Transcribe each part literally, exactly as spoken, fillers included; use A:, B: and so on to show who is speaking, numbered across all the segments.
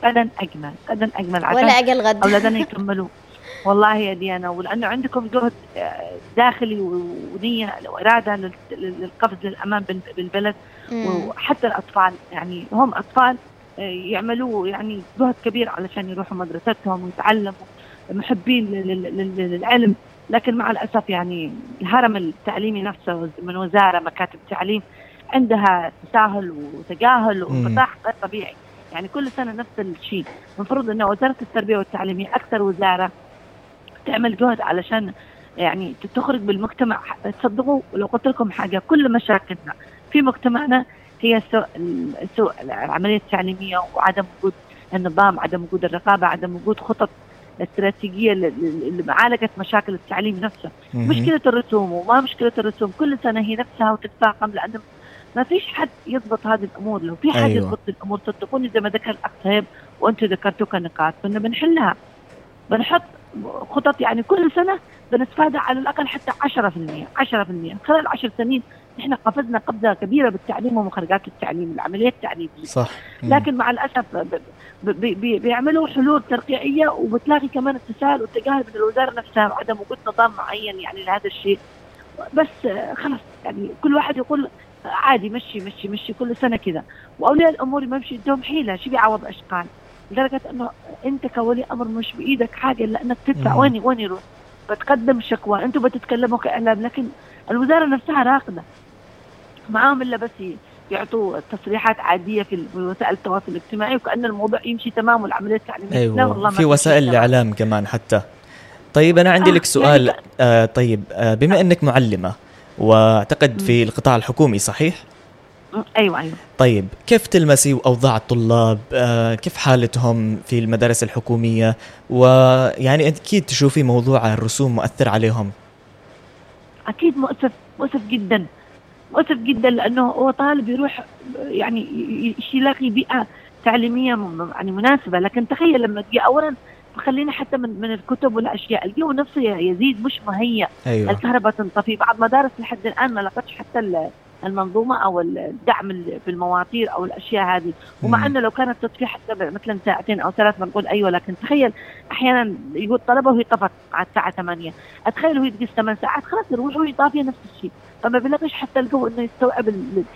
A: غدا أجمل غدا أجمل
B: ولا
A: عشان
B: أقل غد.
A: أولادنا يكملوا. والله يا ديانا، ولأنه عندكم جهد داخلي ونية وإرادة للقفز للأمام بالبلد. وحتى الأطفال يعني هم أطفال يعملوا يعني جهد كبير علشان يروحوا مدرستهم ويتعلموا محبين للعلم. لكن مع الأسف يعني الهرم التعليمي نفسه من وزارة مكاتب التعليم عندها تساهل وتجاهل وانفتاح غير طبيعي. يعني كل سنة نفس الشيء. المفروض أن وزارة التربية والتعليم هي أكثر وزارة تعمل جهد علشان يعني تخرج بالمجتمع. تصدقوا لو قلت لكم حاجة، كل مشاكلنا في مجتمعنا هي سوء سوء العملية التعليمية وعدم وجود النظام، عدم وجود الرقابة، عدم وجود خطط استراتيجية لمعالجة مشاكل التعليم نفسه. مشكلة الرسوم وما مشكلة الرسوم كل سنة هي نفسها وتتفاقم، لأن ما فيش حد يضبط هذه الأمور. لو في حد أيوة. يضبط الأمور صدقوني زي ما ذكر الأخ صهيب وأنتوا ذكرتوا كنقاط كنا بنحلها، بنحط خطط. يعني كل سنة بنستفاد على الأقل حتى عشرة في المية عشرة في المية خلال عشر سنين. نحن قفزنا قفزة كبيرة بالتعليم ومخرجات التعليم العملية التعليمية.
B: صح.
A: لكن مع الأسف بي بي بيعملوا حلول ترقيعية وبتلاقي كمان التساهل والتجاهل من الوزارة نفسها وعدم وجود نظام معين يعني لهذا الشيء. بس خلاص يعني كل واحد يقول عادي مشي مشي مشي كل سنة كذا، وأولياء الأمور ما مشي عندهم حيلة شو بيعوض أشقال، لدرجة أنه أنت كولي أمر مش بإيدك حاجة إلا أنك تدفع. وين وين يروح؟ بتقدم شكوى، أنتوا بتتكلموا كإعلام، لكن الوزارة نفسها راقدة معاهم إلا بس يعطوا تصريحات عادية في وسائل التواصل الاجتماعي وكأن الموضوع يمشي تمام والعملية التعليمية.
B: أيوة. لا والله في وسائل الإعلام كمان حتى. طيب أنا عندي آه لك سؤال. يعني آه طيب آه بما أنك معلمة واعتقد في القطاع الحكومي صحيح؟
A: أيوة أيوة.
B: طيب كيف تلمسي أوضاع الطلاب؟ آه كيف حالتهم في المدارس الحكومية؟ ويعني أكيد تشوفي موضوع الرسوم مؤثر عليهم.
A: أكيد مؤسف مؤسف جدا مؤسف جدا، لأنه هو طالب يروح يعني يلاقي بيئة تعليمية يعني مناسبة. لكن تخيل لما تجي أولا خلينا حتى من من الكتب والأشياء، الجو نفسه يزيد مش مهيأ.
B: أيوة.
A: الكهرباء تنطفي، بعض مدارس لحد الآن ما لقتش حتى المنظومة أو الدعم بالمواطير أو الأشياء هذه. ومع أنه لو كانت تطفي حتى مثلا ساعتين أو ثلاث بنقول أيوة، لكن تخيل أحيانا يقول طلبه وهي طفت على الساعة ثمانية، أتخيل وهي تقيس ثمان ساعات خلاص يروح وهي طافية نفس الشيء. فما بيلاقيش حتى الجو إنه يستوعب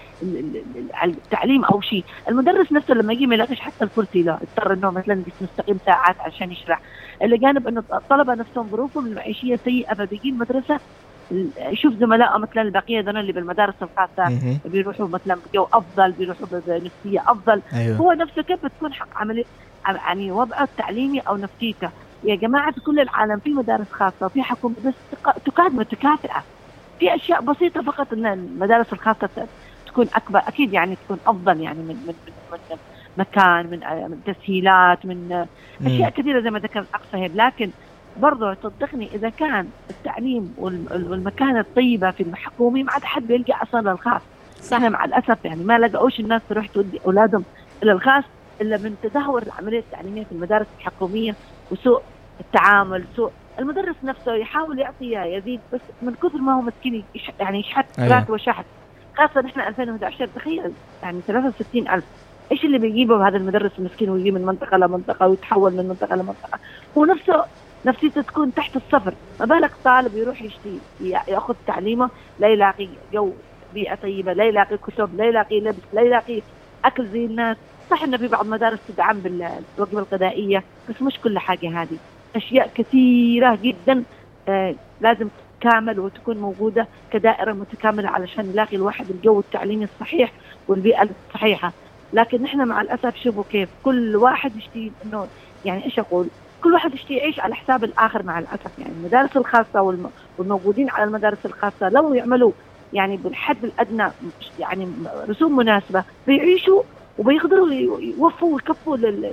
A: التعليم أو شيء. المدرس نفسه لما يجي ما يلاقيش حتى الكرسي له، اضطر إنه مثلا مستقيم ساعات عشان يشرح. اللي جانب إنه الطلبة نفسهم ظروفهم المعيشية سيئة، فبيجي المدرسة يشوف زملائه مثلا البقيه ذول اللي بالمدارس الخاصه بيروحوا مثلا بجو افضل، بيروحوا بنفسيه افضل.
B: أيوة.
A: هو نفسه كيف بتكون عمليه يعني وضعه التعليمي او نفسيته يا جماعه؟ في كل العالم في مدارس خاصه وفي حكومه بس تكاد متكافئه في اشياء بسيطه فقط. ان المدارس الخاصه تكون اكبر اكيد يعني تكون افضل يعني من من من, من مكان من, من تسهيلات من اشياء كثيره زي ما ذكر الاخ صهيب. لكن برضه صدقني إذا كان التعليم والمكانة الطيبة في الحكومي ما عاد حد بيلقى أصلا للخاص. إحنا مع الأسف يعني ما لقوش الناس تروح تودي أولادهم إلى الخاص إلا من تدهور العملية التعليمية في المدارس الحكومية وسوء التعامل. سوء المدرس نفسه يحاول يعطي يزيد بس من كثر ما هو مسكين يعني يشحت راتبه وشحت. خاصة إحنا ألفين وإحدى عشر تخيل يعني ثلاثة وستين ألف، إيش اللي بيجيبه هذا المدرس المسكين ويجي من منطقة لمنطقة ويتحول من منطقة لمنطقة؟ هو نفسه نفسيته تكون تحت الصفر. ما بالك طالب يروح يشتي ياخذ تعليمه لا يلاقي جو بيئه طيبه، لا يلاقي كتب، لا يلاقي لبس، لا يلاقي اكل زي الناس. صح انه في بعض مدارس تدعم بالوجبه الغذائيه بس مش كل حاجه. هذه اشياء كثيره جدا آه لازم كامل وتكون موجوده كدائره متكامله علشان نلاقي الواحد الجو التعليمي الصحيح والبيئه الصحيحه. لكن نحن مع الاسف شوفوا كيف كل واحد يشتي انه يعني ايش اقول كل واحد يشتي يعيش على حساب الآخر مع الأسف. يعني المدارس الخاصة والموجودين على المدارس الخاصة لو يعملوا يعني بالحد الأدنى يعني رسوم مناسبة بيعيشوا وبيقدروا يوفوا ويكفوا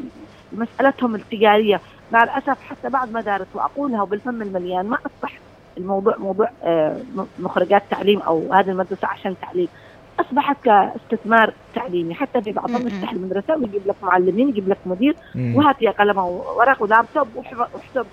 A: لمسألتهم التجارية. مع الأسف حتى بعض مدارس وأقولها وبالفم المليان ما أصبح الموضوع موضوع مخرجات تعليم أو هذه المدرسة عشان تعليم، أصبحت كاستثمار تعليمي. حتى في بعضهم يفتح المدرسة ويجيب لك معلمين يجيب لك مدير وهات يا قلم وورق ولابتوب وحسب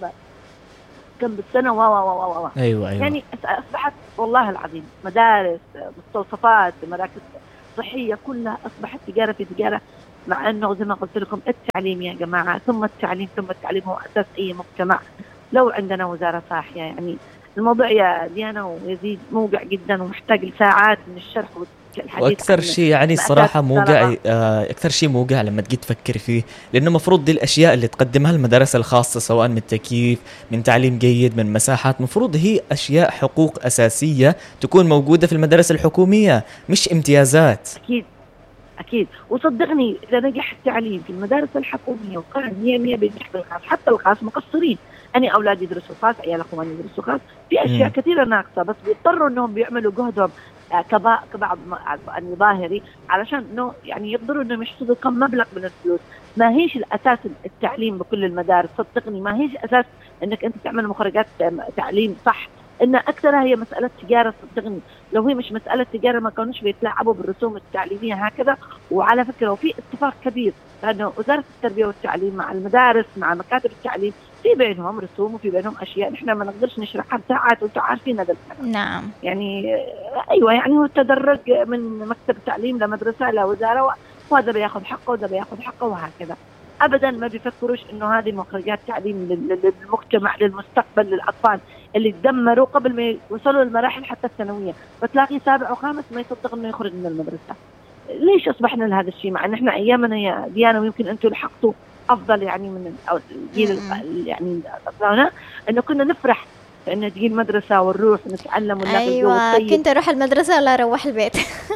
A: كم بالسنة و و و
B: أيوة أيوة.
A: يعني أصبحت والله العظيم مدارس مستوصفات مراكز صحية كلها أصبحت تجارة في تجارة. مع أنه زي ما قلت لكم التعليم يا جماعة ثم التعليم ثم التعليم هو أساس أي مجتمع. لو عندنا وزارة صاحية يعني الموضوع يا ديانا ويزيد موجع جدا ومحتاج لساعات من الشرح والحديث.
B: واكثر شيء يعني الصراحه موجع، اكثر شيء موجع لما تجي تفكر فيه، لانه مفروض دي الاشياء اللي تقدمها المدارس الخاصه سواء من تكييف، من تعليم جيد، من مساحات، مفروض هي اشياء حقوق اساسيه تكون موجوده في المدارس الحكوميه، مش امتيازات.
A: اكيد اكيد. وصدقني اذا نجح التعليم في المدارس الحكوميه وكان مية مية بينجح في الخاص، حتى الخاص مقصرين. أنا أولادي يدرسوا خاص، عيالكم أن يدرسوا خاص، في أشياء م. كثيرة ناقصة، بس بيضطروا إنهم بيعملوا جهدهم كبعض يعني ظاهري علشان إنه يعني يقدروا إنهم يحصلوا كم مبلغ من الفلوس. ما هيش الأساس التعليم بكل المدارس، صدقني ما هيش أساس إنك أنت تعمل مخرجات تعليم صح. إن أكثرها هي مسألة تجارة. صدقني لو هي مش مسألة تجارة ما كانوش بيتلاعبوا بالرسوم التعليمية هكذا. وعلى فكرة وفي اتفاق كبير لأنه وزارة التربية والتعليم مع المدارس مع مكاتب التعليم في بينهم رسوم وفي بينهم أشياء نحن ما نقدرش نشرحها ساعات وانتم عارفين هذا الكلام.
C: نعم.
A: يعني أيوة يعني هو التدرج من مكتب التعليم لمدرسة لوزارة، وهذا بياخذ حقه وهذا بياخذ حقه وهكذا. أبدا ما بيفكروش إنه هذه مخرجات تعليم للمجتمع للمستقبل للأطفال اللي تدمروا قبل ما يوصلوا للمراحل حتى الثانوية، بتلاقي سابع وخامس ما يصدق إنه يخرج من المدرسة. ليش أصبحنا لهذا الشيء مع إن إحنا أيامنا يا ديانا ويمكن أنتم لحقتوا أفضل يعني من الجيل يعني أطلعنا إنه كنا نفرح إنه تجي المدرسة ونروح ونتعلم ونلاقي الجو
C: أيوة
A: الطيب.
C: كنت أروح المدرسة ولا أروح البيت.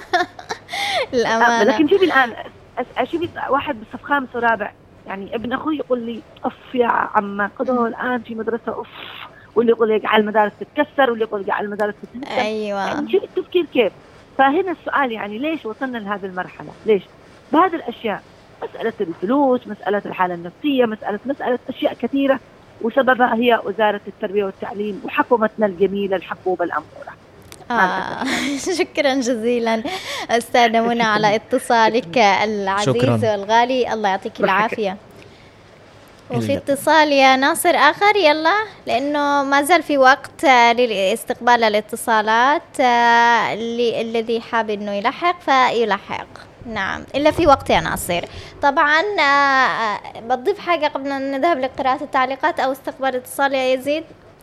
A: الأمانة. لكن شوفي الآن أشوفي واحد بالصف خامس ورابع يعني ابن أخوي يقول لي أف يا عم قدوه الآن في مدرسة أف، واللي يقول لك على المدارس تتكسر واللي يقول لك على المدارس تتكسر.
C: أيوة.
A: يعني شوفي التفكير كيف. فهنا السؤال يعني ليش وصلنا لهذه المرحلة؟ ليش؟ بهذه الأشياء، مسألة الفلوس، مسألة الحالة النفسية، مسألة مسألة أشياء كثيرة، وسببها هي وزارة التربية والتعليم وحكومتنا الجميلة الحبوبة الأمورة.
C: آه. شكرا جزيلا أستاذة منى على اتصالك العزيز شكراً. والغالي، الله يعطيك العافية. وفي اتصال يا ناصر آخر يلا، لأنه ما زال في وقت لاستقبال الاتصالات، الذي حاب أنه يلحق فيلحق. نعم إلا في وقت يا ناصر. طبعا بتضيف حاجة قبل أن نذهب لقراءة التعليقات أو استقبال اتصال يا يزيد؟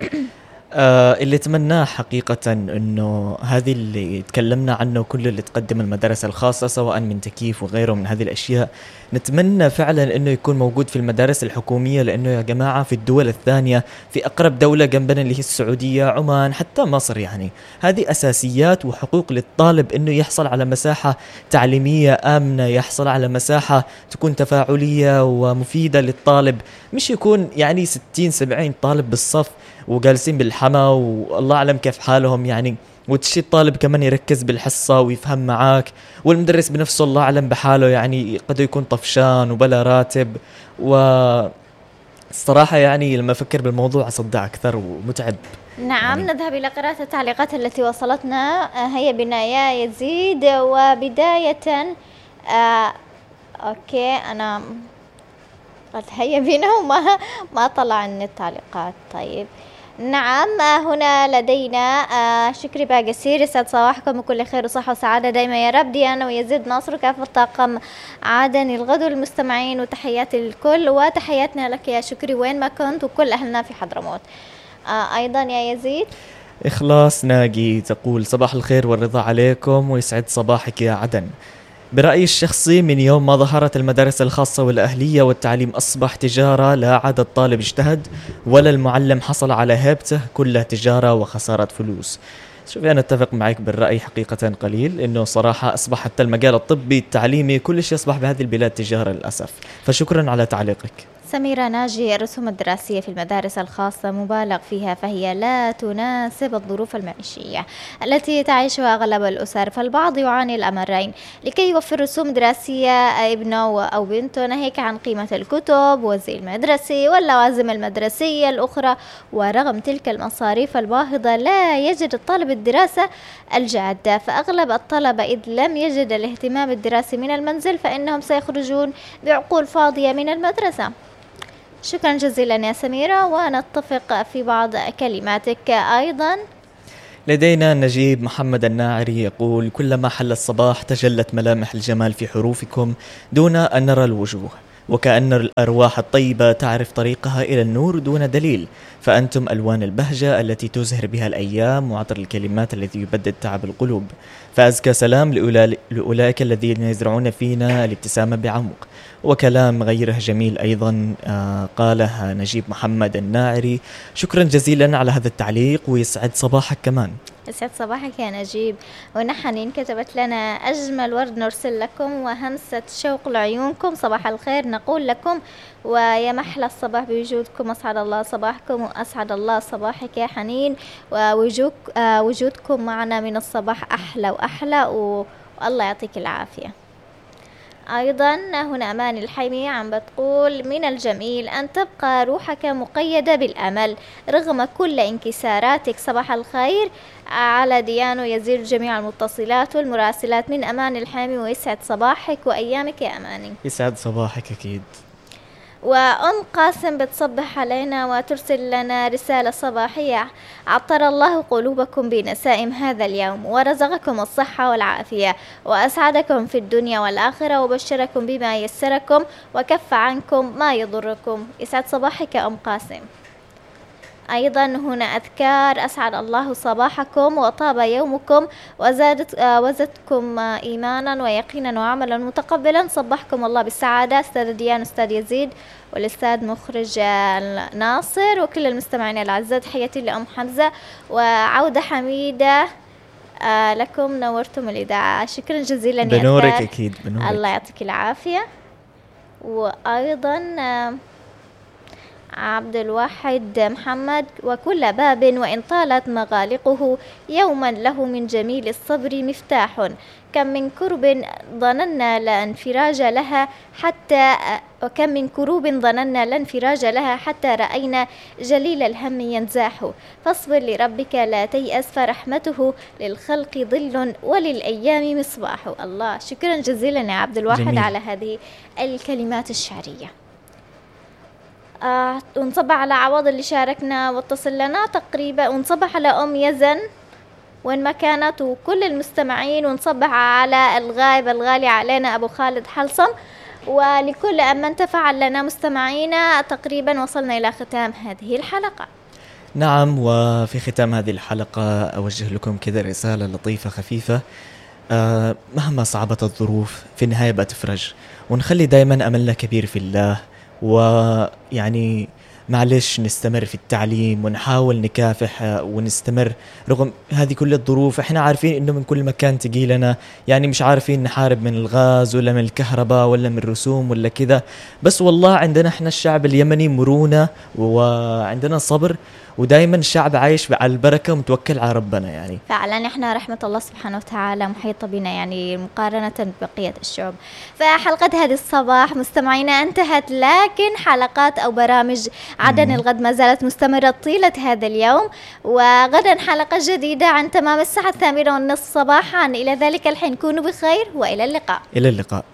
B: آه اللي تمناه حقيقة أنه هذه اللي تكلمنا عنه كل اللي تقدم المدارس الخاصة سواء من تكييف وغيره من هذه الأشياء، نتمنى فعلا أنه يكون موجود في المدارس الحكومية، لأنه يا جماعة في الدول الثانية في أقرب دولة جنبنا اللي هي السعودية، عمان، حتى مصر، يعني هذه أساسيات وحقوق للطالب أنه يحصل على مساحة تعليمية آمنة، يحصل على مساحة تكون تفاعلية ومفيدة للطالب، مش يكون يعني ستين سبعين طالب بالصف وجالسين بالحما والله أعلم كيف حالهم يعني، وتشي الطالب كمان يركز بالحصة ويفهم معاك، والمدرس بنفسه الله أعلم بحاله يعني قد يكون طفشان وبلا راتب. والصراحة يعني لما أفكر بالموضوع أصدع أكثر ومتعب.
C: نعم يعني. نذهب إلى قراءة التعليقات التي وصلتنا. هيا بنا يا يزيد. وبداية آه أوكي أنا قلت هيا بنا وما ما طلع عن التعليقات. طيب نعم هنا لدينا شكري باقسير، يسعد صباحكم بكل خير وصحة وسعادة دايما يا رب. ديانا ويزيد ناصر كافة طاقم عدن الغدو المستمعين، وتحياتي للكل وتحياتنا لك يا شكري وين ما كنت وكل أهلنا في حضرموت. أيضا يا يزيد
B: إخلاص ناقي تقول صباح الخير والرضا عليكم ويسعد صباحك يا عدن. برأيي الشخصي من يوم ما ظهرت المدارس الخاصة والأهلية والتعليم أصبح تجارة، لا عاد الطالب اجتهد ولا المعلم حصل على هيبته، كلها تجارة وخسارة فلوس. شوفي أنا أتفق معك بالرأي حقيقة قليل، إنه صراحة أصبح حتى المجال الطبي التعليمي كل شيء أصبح بهذه البلاد تجارة للأسف. فشكرا على تعليقك.
C: سميرة ناجي، الرسوم الدراسية في المدارس الخاصة مبالغ فيها، فهي لا تناسب الظروف المعيشية التي تعيشها أغلب الأسر، فالبعض يعاني الأمرين لكي يوفر رسوم دراسية ابنه أو بنته، ناهيك عن قيمة الكتب والزي المدرسي واللوازم المدرسية الأخرى. ورغم تلك المصاريف الباهظة لا يجد الطالب الدراسة الجادة، فأغلب الطلبة إذ لم يجد الاهتمام الدراسي من المنزل فإنهم سيخرجون بعقول فاضية من المدرسة. شكرا جزيلا يا سميرة، ونتفق في بعض كلماتك أيضا.
B: لدينا نجيب محمد الناعري يقول: كلما حل الصباح تجلت ملامح الجمال في حروفكم دون أن نرى الوجوه، وكأن الأرواح الطيبة تعرف طريقها إلى النور دون دليل، فأنتم ألوان البهجة التي تزهر بها الأيام، وعطر الكلمات الذي يبدد تعب القلوب. فأزكى سلام لأولئك الذين يزرعون فينا الابتسامة بعمق. وكلام غيره جميل أيضا آه قاله نجيب محمد الناعري. شكرا جزيلا على هذا التعليق، ويسعد صباحك كمان.
C: يسعد صباحك يا نجيب. ونحن كتبت لنا: أجمل ورد نرسل لكم، وهمسة شوق لعيونكم، صباح الخير نقول لكم، ويا محلى الصباح بوجودكم، أسعد الله صباحكم وأسعد الله صباحك يا حنين، ووجودك آه وجودكم معنا من الصباح أحلى وأحلى، والله يعطيك العافية. أيضا هنا أمان الحيمي عم بتقول: من الجميل أن تبقى روحك مقيدة بالأمل رغم كل انكساراتك. صباح الخير على ديانو يزيد جميع المتصلات والمراسلات من أمان الحيمي، ويسعد صباحك وأيامك يا أماني.
B: يسعد صباحك أكيد.
C: وأم قاسم بتصبح علينا وترسل لنا رسالة صباحية: عطر الله قلوبكم بنسائم هذا اليوم، ورزقكم الصحة والعافية، وأسعدكم في الدنيا والآخرة، وبشركم بما يسركم، وكف عنكم ما يضركم. يسعد صباحك أم قاسم. أيضا هنا أذكار: أسعد الله صباحكم وطاب يومكم وزادت وزدكم إيمانا ويقينا وعملا متقبلا. صبحكم الله بالسعادة أستاذ ديان، أستاذ يزيد، والأستاذ مخرج ناصر، وكل المستمعين الأعزاء. تحياتي لأم حمزة وعودة حميدة لكم، نورتم الإذاعة. شكرا جزيلا يا
B: بنورك أكيد بنورك.
C: الله يعطيك العافية. وأيضا عبد الواحد محمد: وكل باب وإن طالت مغالقه يوما له من جميل الصبر مفتاح، كم من كرب ظننا لا انفراج لها حتى وكم من كروب ظننا لا انفراج لها حتى رأينا جليل الهم ينزاح. فاصبر لربك لا تيأس فرحمته للخلق ظل وللأيام مصباح. الله، شكرا جزيلا يا عبد الواحد جميل. على هذه الكلمات الشعرية. آه ونصبح على عوض اللي شاركنا واتصل لنا تقريبا، ونصبح على أم يزن وين ما كانت وكل المستمعين، ونصبح على الغائب الغالي علينا أبو خالد حلصم، ولكل من تفاعل لنا مستمعينا. تقريبا وصلنا إلى ختام هذه الحلقة.
B: نعم، وفي ختام هذه الحلقة أوجه لكم كذا رسالة لطيفة خفيفة. آه مهما صعبت الظروف في النهاية بتفرج، ونخلي دايما أملنا كبير في الله، ويعني معلش نستمر في التعليم ونحاول نكافح ونستمر رغم هذه كل الظروف. احنا عارفين انه من كل مكان تجي لنا، يعني مش عارفين نحارب من الغاز ولا من الكهرباء ولا من الرسوم ولا كذا، بس والله عندنا احنا الشعب اليمني مرونة وعندنا صبر، ودايما الشعب عايش على البركة ومتوكل على ربنا. يعني
C: فعلا احنا رحمة الله سبحانه وتعالى محيطة بنا يعني مقارنة ببقية الشعوب. فحلقة هذه الصباح مستمعينا انتهت، لكن حلقات او برامج عدن مم. الغد ما زالت مستمرة طيلة هذا اليوم، وغدا حلقة جديدة عن تمام الساعة الثامنة والنصف صباحا. إلى ذلك الحين كونوا بخير وإلى اللقاء.
B: إلى اللقاء.